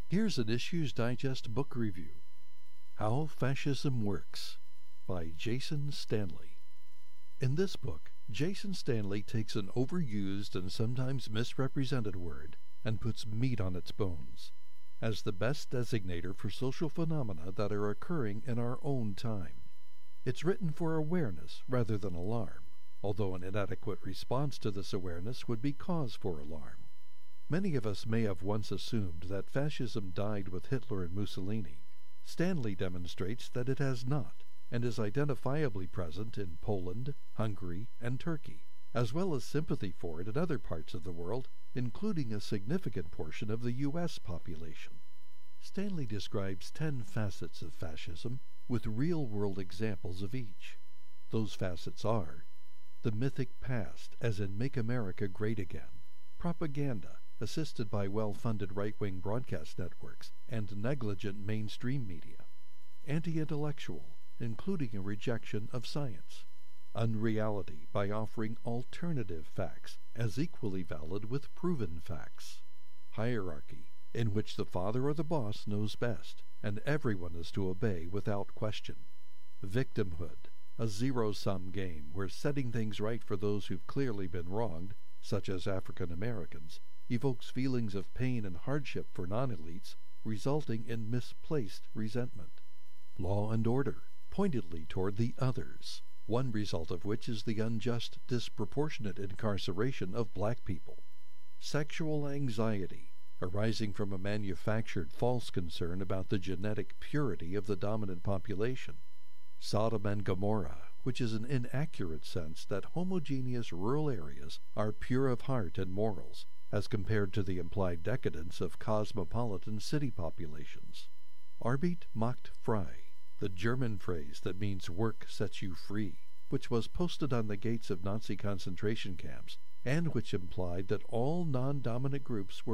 Here's an Issues Digest book review. How Fascism Works by Jason Stanley. In this book, Jason Stanley takes an overused and sometimes misrepresented word and puts meat on its bones as the best designator for social phenomena that are occurring in our own time. It's written for awareness rather than alarm, although an inadequate response to this awareness would be cause for alarm. Many of us may have once assumed that fascism died with Hitler and Mussolini. Stanley demonstrates that it has not, and is identifiably present in Poland, Hungary, and Turkey, as well as sympathy for it in other parts of the world, including a significant portion of the U.S. population. Stanley describes 10 facets of fascism, with real-world examples of each. Those facets are: the mythic past, as in Make America Great Again; propaganda, assisted by well-funded right-wing broadcast networks and negligent mainstream media; anti-intellectual, including a rejection of science; unreality, by offering alternative facts as equally valid with proven facts; hierarchy, in which the father or the boss knows best, and everyone is to obey without question; victimhood, a zero-sum game where setting things right for those who've clearly been wronged, such as African Americans, evokes feelings of pain and hardship for non-elites, resulting in misplaced resentment; law and order, pointedly toward the others, one result of which is the unjust, disproportionate incarceration of black people; sexual anxiety, arising from a manufactured false concern about the genetic purity of the dominant population; Sodom and Gomorrah, which is an inaccurate sense that homogeneous rural areas are pure of heart and morals, as compared to the implied decadence of cosmopolitan city populations; Arbeit macht frei, the German phrase that means work sets you free, which was posted on the gates of Nazi concentration camps, and which implied that all non-dominant groups were